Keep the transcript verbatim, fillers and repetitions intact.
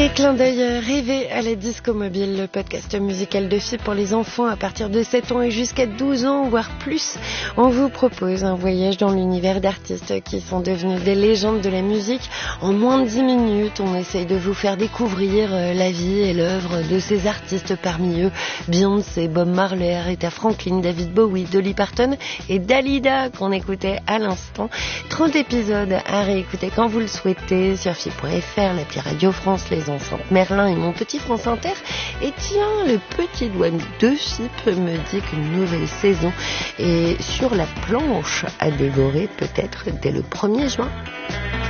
Et clin d'œil rêvé à la Disco Mobile, le podcast musical de filles pour les enfants à partir de sept ans et jusqu'à douze ans, voire plus. On vous propose un voyage dans l'univers d'artistes qui sont devenus des légendes de la musique. En moins de dix minutes, on essaye de vous faire découvrir la vie et l'œuvre de ces artistes, parmi eux Beyoncé, Bob Marley, Aretha Franklin, David Bowie, Dolly Parton et Dalida qu'on écoutait à l'instant. trente épisodes à réécouter quand vous le souhaitez sur F I point F R, l'appli Radio France, les enceintes Merlin et mon petit France Inter. Et tiens, le petit doigt de F I P me dit qu'une nouvelle saison est sur la planche à dévorer peut-être dès le premier juin.